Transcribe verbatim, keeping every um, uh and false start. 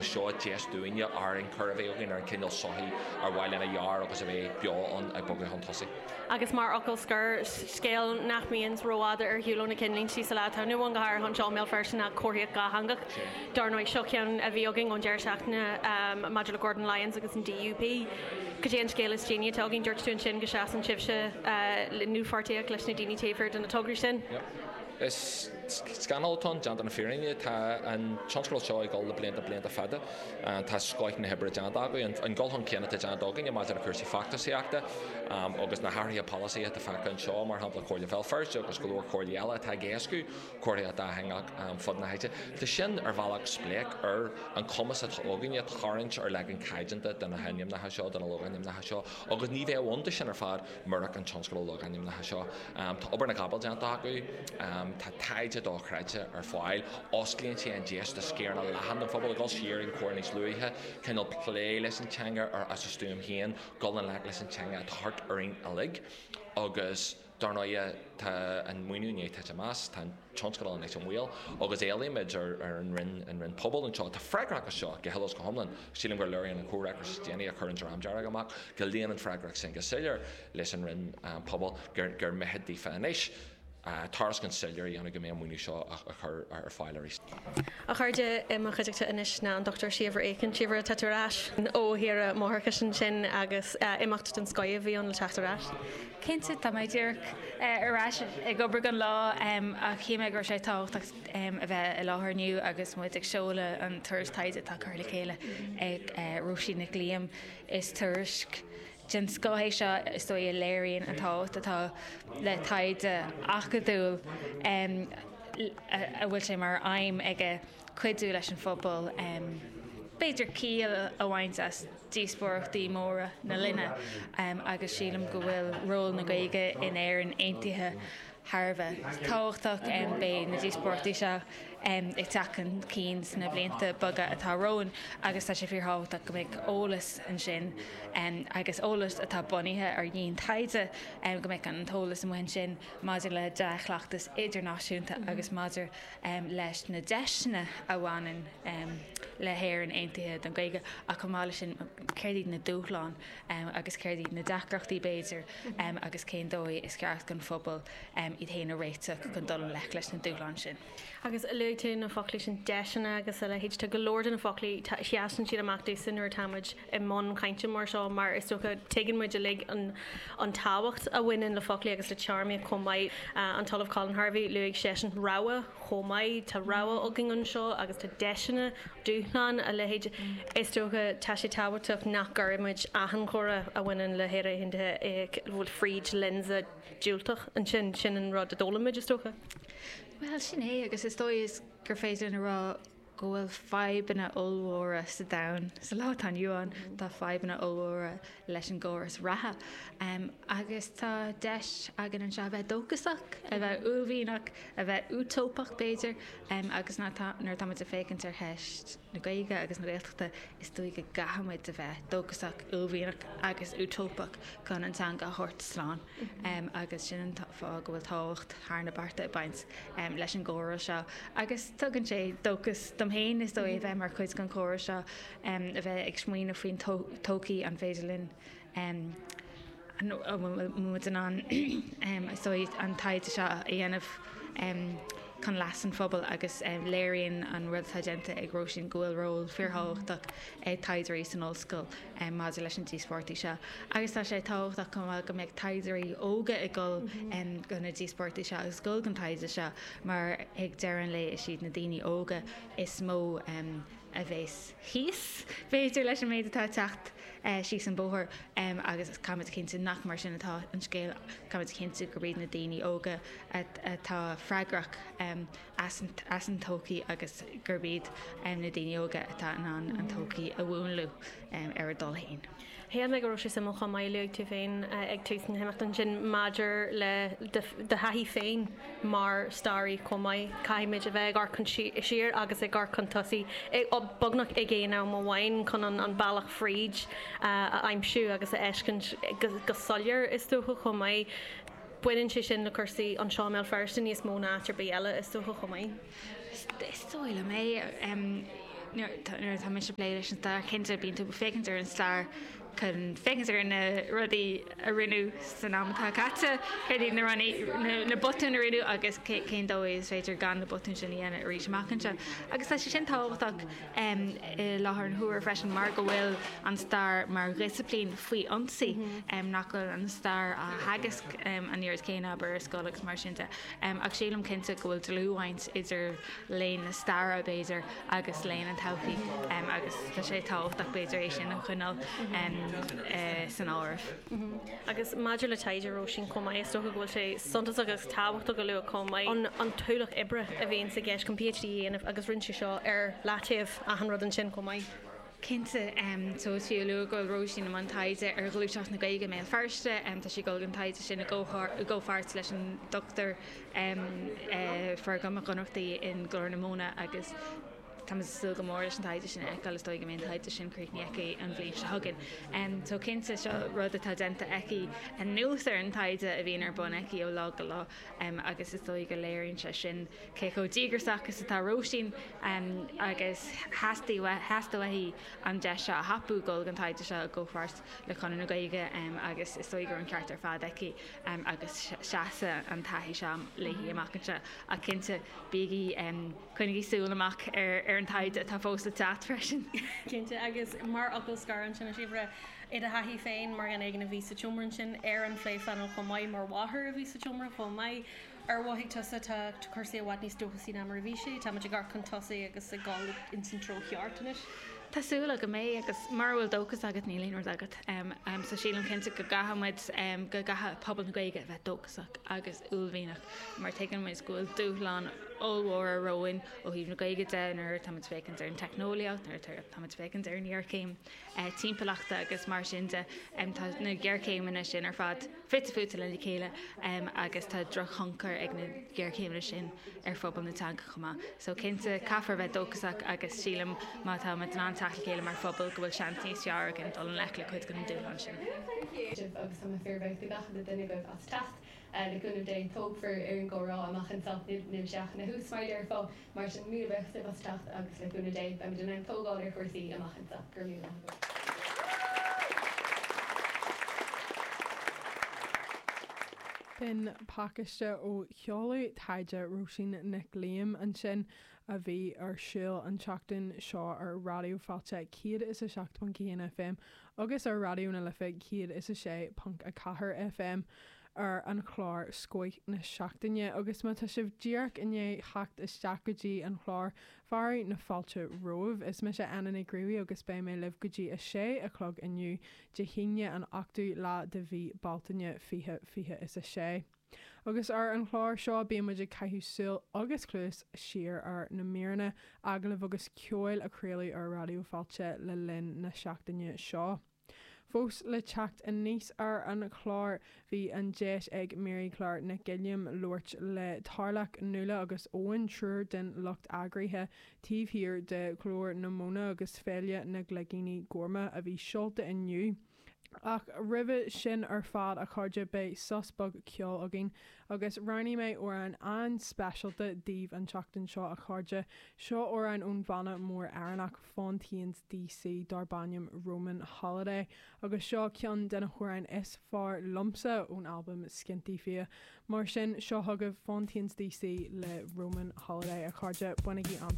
seo déas dúine ar an curvhéogin ar an cinil sohí ar bhhail in a jaar agus a bheith beán ag bogad an tosaí. Agus mar ocail scar scéal nachmíonn roiáda ar hiúlóna cinlín sí sa látá nu an gthir an seáil fersin a choiríocht ga hangach. Darnoid seocean a bhíogin an deir seachna Madula Gordon Lyons agus an D U P. Go dé an scéal is déine táginn Georgetown sin go seaas an sibse nufartíach leis na daoine taobhar den na tógraí sin. Is scanaltón deanta na fírinne tá an chancel seo ag gáil le blianta blianta fada tá scoith na hebre deanta agu an gáilhan céanna deantágin i maidir a chuirsí factasíachta agus na háirí policy a faca an seo mar hapla choirle felfirst agus goúir choirle eile tá géascu choirla a dathangach fod na haite. Tá sin ar bhealach spléic ar an commas a ógin iad charint ar le an caiidenta den na henim na seo den loganim na seo agus ní bheith bhhaanta sin ar fad marach an chancel loganim na seo. Tá obair na gabal deanta agu tá taide dá chreide ar fáil osclíonn sé an déas de scéar na lehan an fphobal gáil siar in cuairnís luithe cinál plé leis an teanga ar as stúm héan gáil an le leis an teanga a thart aring a lig agus darnáide tá an muúné te más tá chancel an an bhil agus éimiid ar an rin an rin pobl an seo tá freigrach a seo go helas go homlan sílim gur leiríonn an cuareachar déana a chur an ramdearag amach go líon an freigrach sin go siir leis an rin pobl gur gur mehedí fanéis. Tars gan sellir anna go mé muú seo a chur ar fáileirí. A chuirde i mar chuideachta inis ná an Doctor Siomhar Aiken Siomhar tatarás ó hir mórcha sin sin agus imachta an scoile bhí an le tatarás. Cinnte tá méidir arás ag gobar gan lá a chéime gur sé tácht a bheith i láthirniu agus muid ag seola an tuairs taide tá chuirla chéile ag roisí na glíam is tuairisc. Jin scohéis seo is dó i léiríonn atá atá le taide achadúil a bhfuil sé mar aim ag cuidú leis an fphobal beidir cíal a bhaint as díospóireachtaí móra na linne agus sílam go bhfuil ról na gaige in éireann aontaithe Harbh táhachtach an bé na díospóirtaí seo ag teachan cíns na blianta baga atá roin agus tá sé fíorthach go mbeidh ólas an sin agus ólas atá bunaithe ar dhíon taide go mbeidh an tólas an bhain sin maidir le deachleachtas idirnáisiúnta agus maidir leis na deisna a bhhain lehéir an aontaithe don gaige a chumála sin céirí na dúchláin agus céirí na deachreachtaí béidir agus cén dói is ceart gan fphobal i dhéana réiteach chun dul le leis na dúchláin sin. Agus a leú na foclaí sin deisina agus a le héid go lordan na foclaí cheasan siad amachtaí sinúir táid i món cainte mar seo mar is tócha tegan muid a le an táhacht a bhainein le foclaí agus le charmí chomáid an talamh Colin Harvey luigh sé an ráha chomáid tá ráha agin an seo agus tá deisina dúchláin a le héid is tócha tá sé táhachtach nach gurimiid ahan chora a bhainein le héire hinte ag bhfuil fríd linsa dúilteach an sin sin an rud a dólamid is tócha. Well, sin é agus is dóis gur féidir na rá go bhfuil febanna óhra sa dain sa látá Joan tá febanna óhra leis an ggóras ratha agus tá deis agan an se bheith dógasach a bheith uhhíach a bheith útópach béidir agus nar táid a fécinn ar heist na gaige agus na réalta is dú go gahamid a bheith dógasach uhhíach agus útópach chun an teanga hort sláán agus sin fá go bhfuil táhacht thar na barta i baint leis an ggóra seo agus tugann sé dógus héin is dó é bheith mar chuid gan chóir seo a bheith ag smuoine faoin tócaí an féidirlinn mu an an taide seo a dhéanamh chun las an phobal agus léiríonn an ruiltagénta ag roisin ghfuil ról fearthachach ag taidirí san ollscoil maidir leis an díospóirtaí seo. Agus tá sé táhachtach go bhfuil go mbeidh taidirí óga i gcul gona díospóirtaí seo agus gcul an taide seo mar ag dearan le is siad na daoine óga is mó a bheits híos féidir leis an méid atá techt sí an bóthir agus caiid cinnte nach mar sin atá an scéal caiid cinnte go bríad na daoine óga atá freigrach as an tócaí agus gurbíad na daoine óga atá an an tócaí a bhúnlú ar a dul héin. Héan me go sé sam chu maiile tú féin ag túsan heachtan sin maidir le de haí féin mar starí commáid caiimiid a bheith gar chun siar agus ag gar chun tosaí bognach ag géana má bhhain chun an bailach fríd a aimimsú agus a eiscin go solir is túcha commáid buinn sé sin na chusaí an seáil fersin níos mó nátar be eile is túcha commáid. Is dóile mé nuair tá mis play leis an star cinnte bíon tú fécinn ar an star chun fécinn ar na rudí a rinú san amtá caite chuí na ranní na botún a rinú agus cén dóéis féidir gan na botún sin dhéana rí semachchanse. Agus tá sé sin táhachtach láthar an thuair freisin mar go bhfuil an star mar disciplín faoi ansaí nach go an star a hagas an níir céine aber scolagus mar sinnta. Ag sílam cinnte go bhfuil dlúhaint idir léon na star a béidir agus léon an taufií agus tá sé táhachtach béidir ééis sin an chuinál san áirih. Agus maidir le taidirró sin comá sto go bhfuil sé santas agus táhacht go le comá an túlach ibre a bhíon sa gceis PhD anamh agus rinse seo ar látaobh a an rud an sin comá. Cinnte so fiú go roisin am an taide ar glúteach na gaige mé firste tá si go an taide sin ggófart leis an doctor far go gannachtaí in glónamóna agus Tá sul go mór an taide sin eáil stoig mé taide sin cruní eici an bblin se hagan. So cinnte seo rud atá denta eici an nuúsar an taide a bhíon ar bon eici ó lá go lá agus is dóig go léironn se sin cé go ddígursach agus atá roisin agus heastáhí an de se a hapú ggóil an taide se ggófart le chuna na gaige agus is dóigur an ceart ar fád eici agus seasa an taithí se léhí amachchanse a cinnte bíí chuinigí súla amach ar an taide tá fósta teat freisin. Cinnte agus mar acail scaran sin sibre iad a haí féin mar an éigen a ví sa chomran sin ar an flé fanal chomáid mar wathair a ví sa chomra chomáid ar bhhaigh tusa tá chusaí bhhaid níos dóchasí na mar bhí sé, tá gar chun tosaí agus a gáil in san tro cheartanis. Tásúla go mé agus mar bhfuil dóchas agat nílíonir agat sa sílam cinnte go gahamid go gatha pobl na gaige bheith dóchasach agus úlhíach mar teann mé scúil dúláán óhhar a roin ó híh na gaige denar tá fécinn ar an technoliaat nar tá fécinn ar níorcéim timpachta agus mar sinnte na gghearcéimena sin ar fad fitfuúta le chéile agus tá drochhancar ag na gghearcéimena sin ar fphobal na tanca chumá. So cinnte caafar bheith dóchasach agus sílam má tá an tail chéile mar fphobal go bhfuil seantíí sear an dul an leicla chuid go an dúán sin. Agus sam fearbeh gacha na duine bh as techt le gúnmh dé tógfar ar an górá amach an self nim seach na húsmaid ar fá mar sin múbeh sa bh techt agus le gúna dé be den an tógáil ar chuirsaí amach an self gur mú. Bin Pakiste ó cheolaú taide roisin Nick Liam an sin a bhí ar siúil an teachtain seo ar radioáilte ciad is a seacht pan céan F M agus ar radio na lifa ciad is a sé punk a cahar F M ar an chlár scoig na seachtaine agus má tá sibh díarc inné hecht isteach gotí an chlár fearí na fáilte roimh is me sé anan na grúí agus bé mé libh gotí a sé a clog inniu de híine an achtaú lá de bhí baltaine fihe fihe is a sé. Agus ar an chláir seo béimeid caiithúsúil agus clús siar ar na méarna aglah agus ceil aréalaí ar radioáilte le linn na seachtaine seo. Fós le teacht in níos ar an chlár bhí an déis ag Mary Clark na Gilliam Lort le tarlach nula agus óhan trúr den lucht agrithe tíomhhir de chlór na móna agus féile na glegíní gorma a bhí seolta inniu. Ach ribh sin ar fad a chuide be suspag ceol agin agus roiní méid ó an an speisialta díomh an teachtain seo a chuide seo ó an ón bhana mór airnach Fontaines D C Darbanium Roman Holiday agus seo cean denna chuirain is far lumsa ón albumm Skinty Fia mar sin seo thugah Fontaines D C le Roman Holiday a chuide bunaí an